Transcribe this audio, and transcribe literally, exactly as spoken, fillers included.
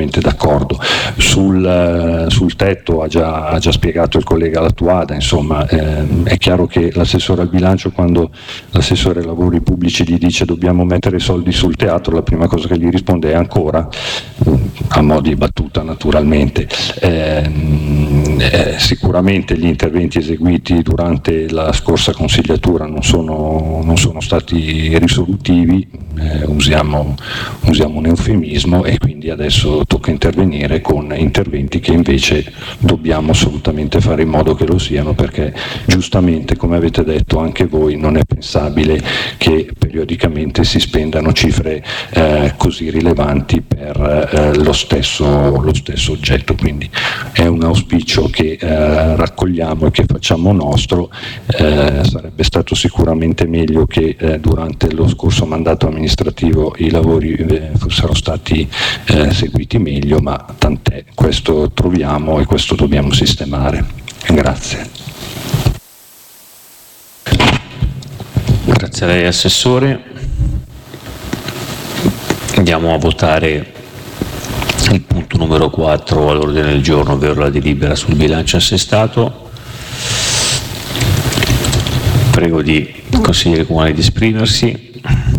assolutamente d'accordo. Sul, sul tetto ha già, ha già spiegato il collega Lattuada, insomma ehm, è chiaro che l'assessore al bilancio, quando l'assessore ai lavori pubblici gli dice dobbiamo mettere soldi sul teatro, la prima cosa che gli risponde è ancora, a mo' di battuta naturalmente. Ehm, eh, sicuramente gli interventi eseguiti durante la scorsa consigliatura non sono, non sono stati risolutivi, eh, usiamo, usiamo un eufemismo, e quindi adesso tocca intervenire con interventi che invece dobbiamo assolutamente fare in modo che lo siano, perché giustamente, come avete detto anche voi, non è pensabile che periodicamente si spendano cifre eh, così rilevanti per eh, lo, stesso, lo stesso oggetto. Quindi è un auspicio che eh, raccogliamo e che facciamo nostro. Eh, sarebbe stato sicuramente meglio che eh, durante lo scorso mandato amministrativo i lavori eh, fossero stati eh, seguiti meglio, ma tant'è, questo troviamo e questo dobbiamo sistemare. Grazie. Grazie a lei, Assessore. Andiamo a votare il punto numero quattro all'ordine del giorno, ovvero la delibera sul bilancio assestato. Prego di consigliere comunale di esprimersi.